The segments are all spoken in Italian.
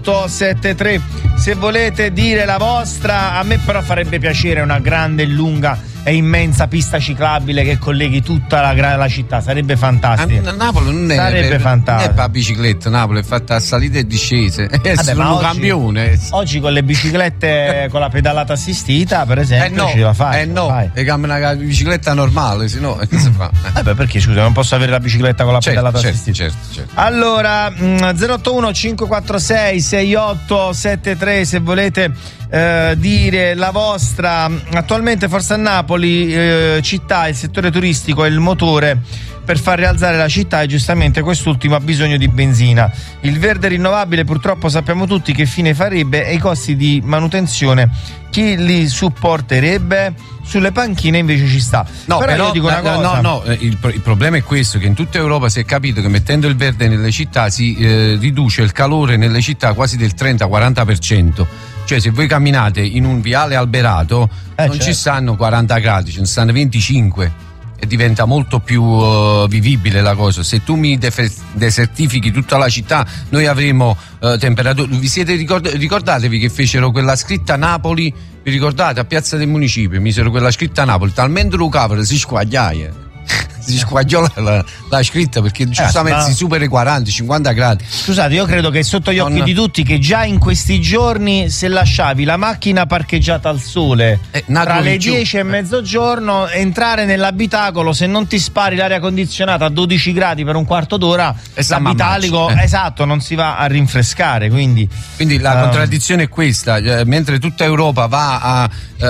68873 se volete dire la vostra. A me però farebbe piacere una grande, lunga e immensa pista ciclabile che colleghi tutta la città, sarebbe fantastico. Napoli non è sarebbe fantastico. Non è per bicicletta, Napoli è fatta a salite e discese. È un campione. Oggi con le biciclette con la pedalata assistita, per esempio, ci deve fare. E cambia una bicicletta normale, se no che si fa? Perché scusa, non posso avere la bicicletta con la pedalata assistita? Certo. Allora, 081 546 6873 se volete dire la vostra. Attualmente Forza Napoli città, il settore turistico è il motore per far rialzare la città e giustamente quest'ultimo ha bisogno di benzina. Il verde rinnovabile purtroppo sappiamo tutti che fine farebbe e i costi di manutenzione chi li supporterebbe? Sulle panchine invece ci sta. Però io dico una cosa. Il problema è questo, che in tutta Europa si è capito che mettendo il verde nelle città si riduce il calore nelle città quasi del 30-40%. Cioè se voi camminate in un viale alberato non ci stanno 40 gradi, ce ne stanno 25 e diventa molto più vivibile la cosa. Se tu mi desertifichi tutta la città, noi avremo temperature. Vi siete ricordatevi che fecero quella scritta Napoli, vi ricordate, a Piazza del Municipio misero quella scritta Napoli, talmente lo cavolo si squagliò la scritta, perché giustamente si supera i 40-50 gradi. Scusate, io credo che è sotto gli occhi di tutti che già in questi giorni, se lasciavi la macchina parcheggiata al sole tra le 10 e mezzogiorno, entrare nell'abitacolo, se non ti spari l'aria condizionata a 12 gradi per un quarto d'ora, l'abitacolo non si va a rinfrescare. Quindi la contraddizione è questa: mentre tutta Europa va a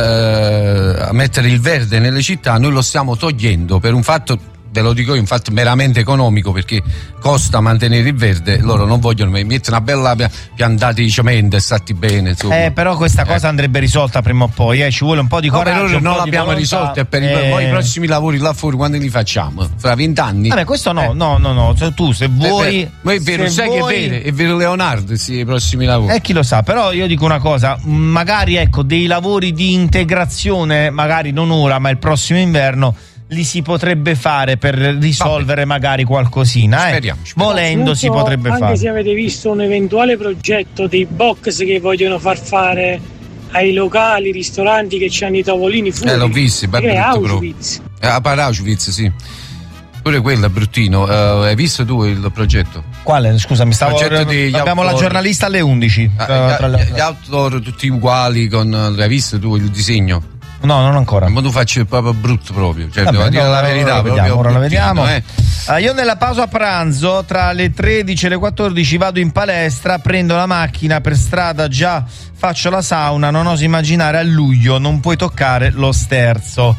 mettere il verde nelle città, noi lo stiamo togliendo per un fatto, ve lo dico io, un fatto meramente economico, perché costa mantenere il verde. Loro non vogliono mettere una bella piantata di cemento e stati bene, insomma. Però questa cosa andrebbe risolta prima o poi, ci vuole un po' di coraggio. Per ora non l'abbiamo risolta, e per i prossimi lavori là fuori quando li facciamo? Fra 20 anni? Questo no, tu se vuoi. Ma è vero, sai che è vero Leonardo, sì, i prossimi lavori. Chi lo sa, però io dico una cosa, magari dei lavori di integrazione, magari non ora, ma il prossimo inverno li si potrebbe fare per risolvere magari qualcosina. Speriamo. Volendo si potrebbe fare. Anche se avete visto un eventuale progetto dei box che vogliono far fare ai locali, ristoranti che c'hanno i tavolini fuori. L'ho visto, Auschwitz. Auschwitz, sì. Pure quello è bruttino. Hai visto tu il progetto? Quale? Scusa, abbiamo la giornalista alle 11. Gli outdoor tutti uguali, hai visto tu il disegno? No, non ancora. Ma tu facci proprio brutto proprio. Devo dire la verità. Ora la vediamo. Io nella pausa pranzo tra le 13 e le 14 vado in palestra, prendo la macchina, per strada già faccio la sauna, non oso immaginare a luglio, non puoi toccare lo sterzo.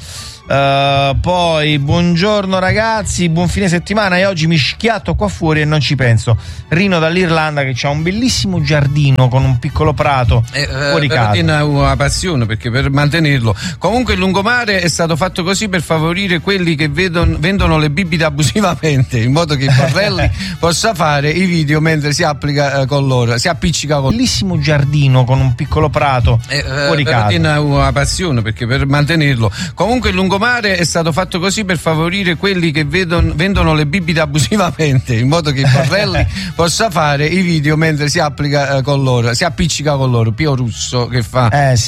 Poi buongiorno ragazzi, buon fine settimana, e oggi mi schiatto qua fuori e non ci penso. Rino dall'Irlanda che c'ha un bellissimo giardino con un piccolo prato fuori casa. Tiene una passione, perché per mantenerlo. Comunque il lungomare è stato fatto così per favorire quelli che vendono le bibite abusivamente, in modo che il Borrelli possa fare i video mentre si applicca con loro, si appiccica con bellissimo giardino con un piccolo prato fuori casa. Tiene una passione, perché per mantenerlo. Comunque il lungomare è stato fatto così per favorire quelli che vendono le bibite abusivamente, in modo che il Borrelli possa fare i video mentre si applica con loro, si appiccica con loro. Pio Russo che fa